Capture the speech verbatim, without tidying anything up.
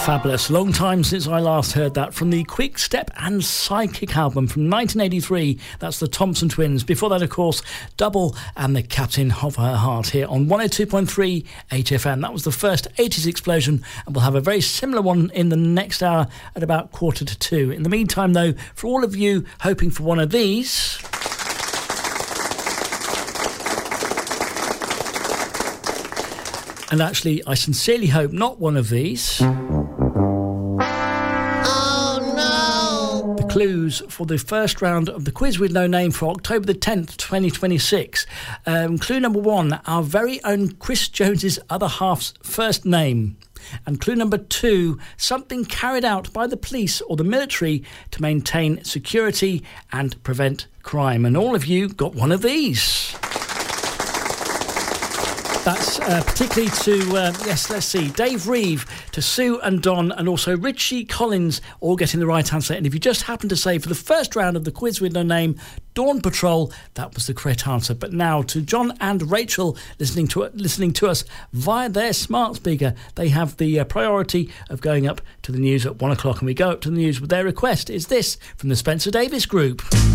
Fabulous. Long time since I last heard that from the Quick Step and Psychic album from nineteen eighty-three. That's the Thompson Twins. Before that, of course, Double and the Captain of Her Heart here on one oh two point three H F M. That was the first eighties explosion, and we'll have a very similar one in the next hour at about quarter to two. In the meantime, though, for all of you hoping for one of these... And actually, I sincerely hope not one of these. Oh, no! The clues for the first round of the Quiz with No Name for October the tenth, twenty twenty-six. Um, clue number one, our very own Chris Jones's other half's first name. And clue number two, something carried out by the police or the military to maintain security and prevent crime. And all of you got one of these. That's uh, particularly to, uh, yes, let's see, Dave Reeve, to Sue and Don, and also Richie Collins, all getting the right answer. And if you just happen to say for the first round of the Quiz with No Name, Dawn Patrol, that was the correct answer. But now to John and Rachel listening to listening to us via their smart speaker. They have the uh, priority of going up to the news at one o'clock, and we go up to the news with their request. Is this from the Spencer Davis Group?